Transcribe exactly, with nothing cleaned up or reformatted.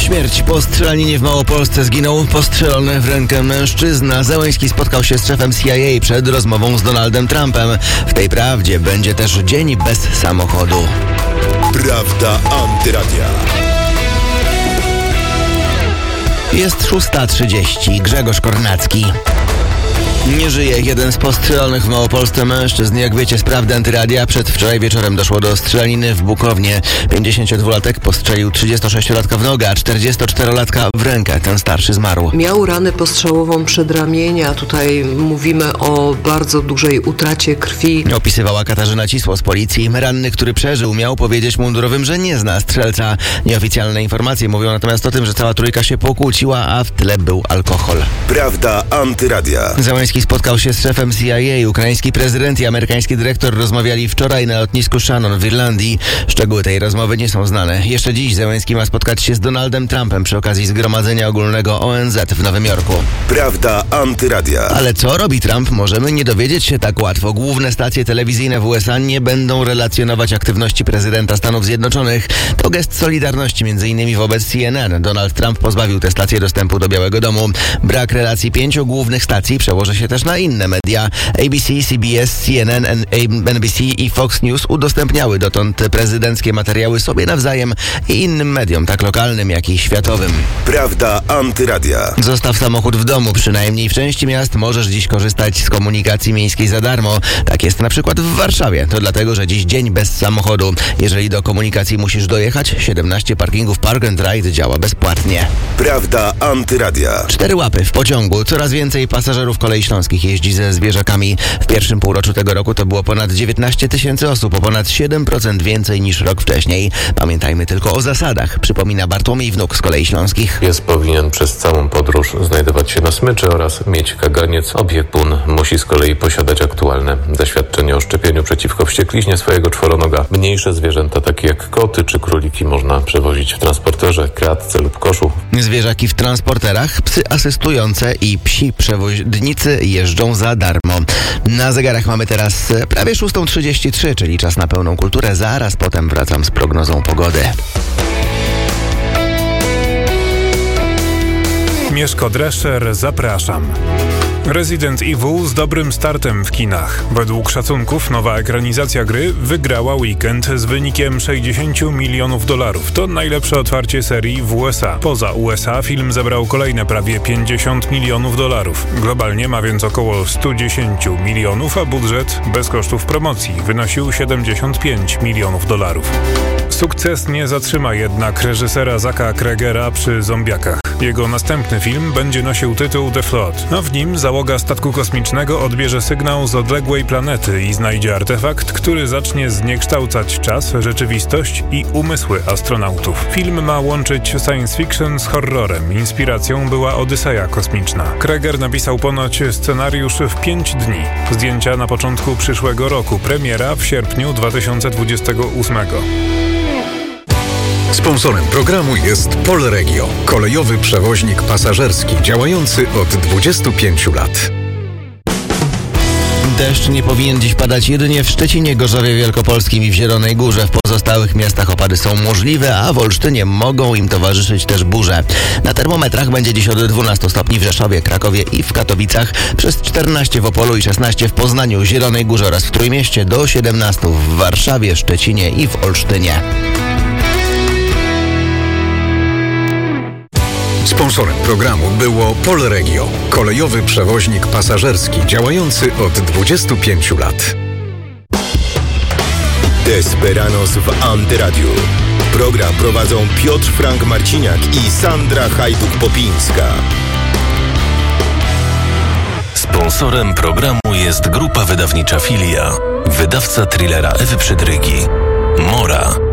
Śmierć po strzelaninie w Małopolsce. Zginął postrzelony w rękę mężczyzna. Zełenski spotkał się z szefem C I A przed rozmową z Donaldem Trumpem. W tej prawdzie będzie też dzień bez samochodu. Prawda Antyradia. Jest szósta trzydzieści. Grzegorz Kornacki. Nie żyje jeden z postrzelonych w Małopolsce mężczyzn. Jak wiecie z Prawdy Antyradia, przedwczoraj wieczorem doszło do strzelaniny w Bukownie. pięćdziesięciodwulatek postrzelił trzydziestosześciolatka w nogę, a czterdziestoczterolatka w rękę. Ten starszy zmarł. Miał ranę postrzałową przedramienia. Tutaj mówimy o bardzo dużej utracie krwi. Opisywała Katarzyna Cisło z policji. Ranny, który przeżył, miał powiedzieć mundurowym, że nie zna strzelca. Nieoficjalne informacje mówią natomiast o tym, że cała trójka się pokłóciła, a w tle był alkohol. Prawda Antyradia. Zełenski spotkał się z szefem C I A. Ukraiński prezydent i amerykański dyrektor rozmawiali wczoraj na lotnisku Shannon w Irlandii. Szczegóły tej rozmowy nie są znane. Jeszcze dziś Zełenski ma spotkać się z Donaldem Trumpem przy okazji Zgromadzenia Ogólnego O N Z w Nowym Jorku. Prawda Antyradia. Ale co robi Trump, możemy nie dowiedzieć się tak łatwo. Główne stacje telewizyjne w U S A nie będą relacjonować aktywności prezydenta Stanów Zjednoczonych. To gest solidarności między innymi wobec C N N. Donald Trump pozbawił te stacje dostępu do Białego Domu. Brak relacji pięciu głównych stacji przełoży się też na inne media. A B C, C B S, C N N, N B C i Fox News udostępniały dotąd prezydenckie materiały sobie nawzajem i innym mediom, tak lokalnym, jak i światowym. Prawda Antyradia. Zostaw samochód w domu. Przynajmniej w części miast możesz dziś korzystać z komunikacji miejskiej za darmo. Tak jest na przykład w Warszawie. To dlatego, że dziś dzień bez samochodu. Jeżeli do komunikacji musisz dojechać, siedemnaście parkingów Park and Ride działa bezpłatnie. Prawda Antyradia. Cztery łapy w pociągu. Coraz więcej pasażerów Kolei Śląskich jeździ ze zwierzakami. W pierwszym półroczu tego roku to było ponad dziewiętnaście tysięcy osób, o ponad siedem procent więcej niż rok wcześniej. Pamiętajmy tylko o zasadach, przypomina Bartłomiej Wnuk z Kolei Śląskich. Pies powinien przez całą podróż znajdować się na smyczy oraz mieć kaganiec. Opiekun musi z kolei posiadać aktualne doświadczenie o szczepieniu przeciwko wściekliźnie swojego czworonoga. Mniejsze zwierzęta, takie jak koty czy króliki, można przewozić w transporterze, kratce lub koszu. Zwierzaki w transporterach, psy asystujące i psi przewoźnicy jeżdżą za darmo. Na zegarach mamy teraz prawie szósta trzydzieści trzy, czyli czas na pełną kulturę. Zaraz potem wracam z prognozą pogody. Mieszko Drescher, zapraszam. Resident Evil z dobrym startem w kinach. Według szacunków nowa ekranizacja gry wygrała weekend z wynikiem sześćdziesiąt milionów dolarów. To najlepsze otwarcie serii w U S A. Poza U S A film zebrał kolejne prawie pięćdziesiąt milionów dolarów. Globalnie ma więc około sto dziesięć milionów, a budżet bez kosztów promocji wynosił siedemdziesiąt pięć milionów dolarów. Sukces nie zatrzyma jednak reżysera Zacka Cregera przy zombiakach. Jego następny film będzie nosił tytuł The Flood, a w nim załoga statku kosmicznego odbierze sygnał z odległej planety i znajdzie artefakt, który zacznie zniekształcać czas, rzeczywistość i umysły astronautów. Film ma łączyć science fiction z horrorem. Inspiracją była Odyseja kosmiczna. Creger napisał ponoć scenariusz w pięć dni. Zdjęcia na początku przyszłego roku, premiera w sierpniu dwa tysiące dwudziestego ósmego. Sponsorem programu jest Polregio, kolejowy przewoźnik pasażerski działający od dwudziestu pięciu lat. Deszcz nie powinien dziś padać jedynie w Szczecinie, Gorzowie Wielkopolskim i w Zielonej Górze. W pozostałych miastach opady są możliwe, a w Olsztynie mogą im towarzyszyć też burze. Na termometrach będzie dziś od dwunastu stopni w Rzeszowie, Krakowie i w Katowicach, przez czternaście w Opolu i szesnaście w Poznaniu, Zielonej Górze oraz w Trójmieście, do siedemnastu w Warszawie, Szczecinie i w Olsztynie. Sponsorem programu było Polregio, kolejowy przewoźnik pasażerski działający od dwudziestu pięciu lat. Desperanos w Antyradiu. Program prowadzą Piotr Frank-Marciniak i Sandra Hajduk-Popińska. Sponsorem programu jest grupa wydawnicza Filia, wydawca thrillera Ewy Przydrygi. Mora.